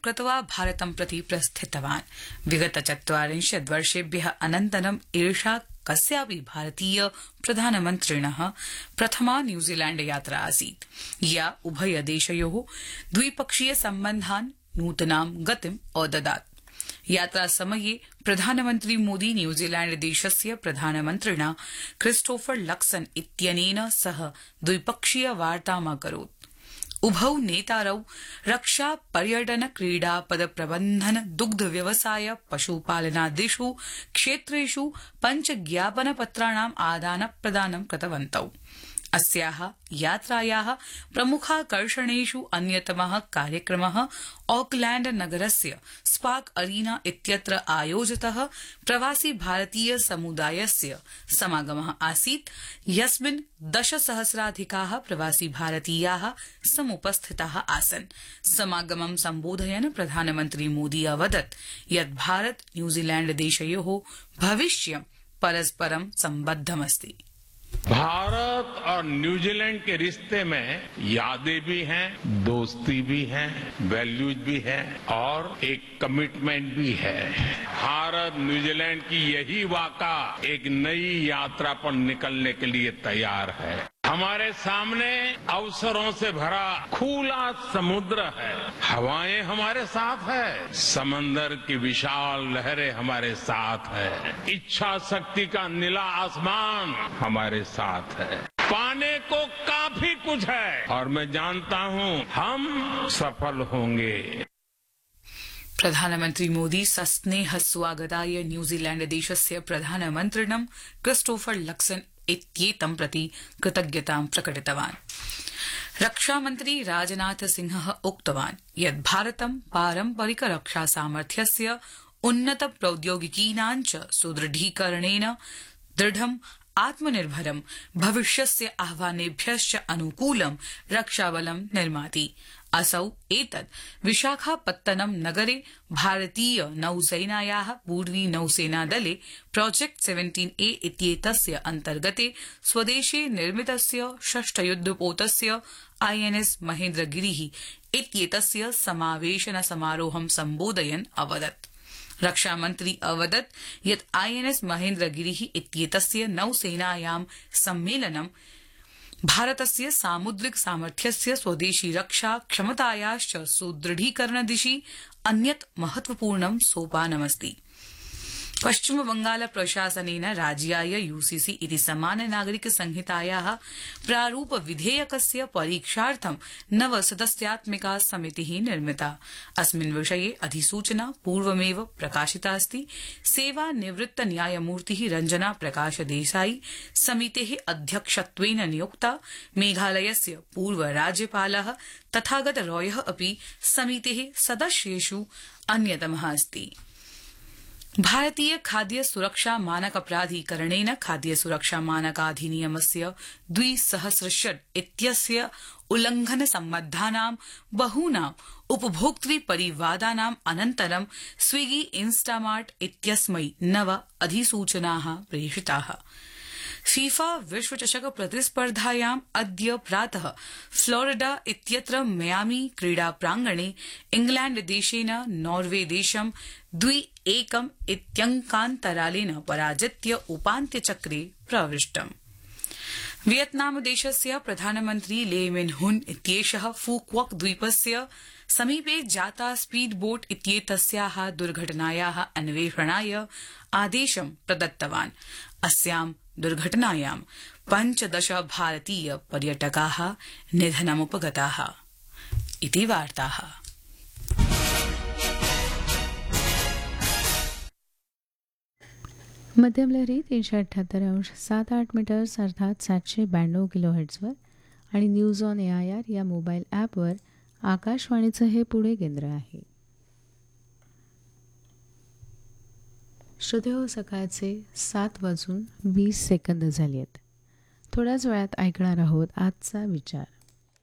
कृत्वा भारतं प्रति प्रस्थितवान्। विगत 40 वर्षेभ्यः अनन्तरम् एषा कस्यापि भारतीय प्रधानमन्त्रिणः प्रथमा न्यूजीलैण्ड यात्रा आसीत्, या उभयदेशयोः द्विपक्षीय सम्बन्धान् नूतनां गतिम् अददात्। यात्रासमये प्रधानमन्त्री मोदी न्यूजीलैण्ड देशस्य प्रधानमन्त्रिणा क्रिस्टोफर लक्सन इत्यनेन सह द्विपक्षीय वार्ताम् अकरोत्। उभौ नेतारौ रक्षा, पर्यटन, क्रीडा, पदप्रबन्धन, दुग्ध व्यवसाय, पशुपालनादिषु क्षेत्रेषु 5 ज्ञापनपत्राणाम् आदानप्रदानं कृतवन्तौ। अस्याः यात्रायाः प्रमुखाकर्षणेषु अन्यतमः कार्यक्रमः ऑकलैण्ड नगरस्य स्पार्क अरीना इत्यत्र आयोजितः प्रवासी भारतीय समुदायस्य समागमः आसीत्, यस्मिन् 10,000-अधिकाः प्रवासी भारतीयाः समुपस्थिताः आसन्। समागमं सम्बोधयन् प्रधानमन्त्री मोदी अवदत् यत् भारत न्यूजीलैण्ड देशयोः भविष्यं परस्परं सम्बद्धमस्ति। भारत और न्यूजीलैंड के रिश्ते में यादें भी हैं, दोस्ती भी है, वैल्यूज भी है और एक कमिटमेंट भी है। भारत न्यूजीलैंड की यही वाक़ा एक नई यात्रा पर निकलने के लिए तैयार है। हमारे सामने अवसरों से भरा खुला समुद्र है, हवाएं हमारे साथ है, समंदर की विशाल लहरें हमारे साथ है, इच्छा शक्ति का नीला आसमान हमारे साथ है। पाने को काफी कुछ है और मैं जानता हूं हम सफल होंगे। प्रधानमन्त्री मोदी सस्नेह स्वागताय न्यूजीलैण्ड देशस्य प्रधानमन्त्रिणं क्रिस्टोफर लक्सन इत्येतं प्रति कृतज्ञतां प्रकटितवान्। रक्षामन्त्री राजनाथ सिंहः उक्तवान् यत् भारतं पारम्परिक रक्षा सामर्थ्यस्य उन्नत प्रौद्योगिकीनां च सुदृढीकरणेन दृढं आत्मनिर्भरं भविष्यस्य आह्वानेभ्यश्च अनुकूलं रक्षाबलं निर्माति। असौ एतत् विशाखापत्तनम नगरे भारतीय नौसेनायाः पूर्वी नौसेनादले प्रोजेक्ट 17A इत्येतस्य अन्तर्गते स्वदेशे निर्मितस्य षष्ठयुद्धपोतस्य INS महेन्द्रगिरिः इत्येतस्य समावेशन समारोहं सम्बोधयन् अवदत्। रक्षामन्त्री अवदत् यत् INS महेन्द्रगिरिः इत्येतस्य नौसेनायां सम्मेलनं भारतस्य सामुद्रिक सामर्थ्यस्य स्वदेशी रक्षा क्षमतायाश्च सुदृढीकरणदिशि अन्यत् महत्वपूर्णं सोपानमस्ति। पश्चिम बंगाल प्रशासनेन राज्याय UCC इति समान नागरिक संहितायाः प्रारूप विधेयकस्य परीक्षार्थं 9 सदस्यात्मिका समितिः निर्मिता। अस्मिन् विषये अधिसूचना पूर्वमेव प्रकाशिता अस्ति। सेवानिवृत्त न्यायमूर्तिः रंजना प्रकाश देसाई समितेः अध्यक्षत्वेन नियुक्ता। मेघालयस्य पूर्व राज्यपालः तथागत रॉयः अपि समितेः सदस्येषु अन्यतमः अस्ति। भारतीय खाद्य सुरक्षा मानक प्राधिकरणेन खाद्य सुरक्षा मानकाधिनियमस्य 2006 इत्यस्य उल्लंघन सम्बद्धानां बहूनां उपभोक्तृ परिवादानाम् अनन्तरं स्विगी इंस्टामार्ट इत्यस्मै 9 अधिसूचनाः प्रेषिताः। फीफा विश्वचषक प्रतिस्पर्धायाम् अद्य प्रातः फ्लोरिडा इत्यत्र मियामी क्रीडा प्रांगणे इंग्लैण्ड देशेन नॉर्वे देशं 2-1 इत्यंकान्तरालेन पराजित्य उपान्त्यचक्रे प्रविष्टम्। वियतनाम देशस्य प्रधानमन्त्री ले मिन हुन इत्येषः फूक्वक द्वीपस्य समीपे जाता स्पीड बोट इत्येतस्याः दुर्घटनायाः अन्वेषणाय आदेशं प्रदत्तवान्। अस्यां दुर्घटनायां 15 भारतीय पर्यटकाः निधनमुपगताः इति वार्ताः। मध्यम लहरी 378.78 मीटर्स अर्थात 792 किलोहर्ट्झवर आणि न्यूज ऑन AIR या मोबाईल ॲपवर आकाशवाणीचं हे पुणे केंद्र आहे. श्रोतेहो, सकाळचे 7:20 झाली आहेत. थोड्याच वेळात ऐकणार आहोत आजचा विचार.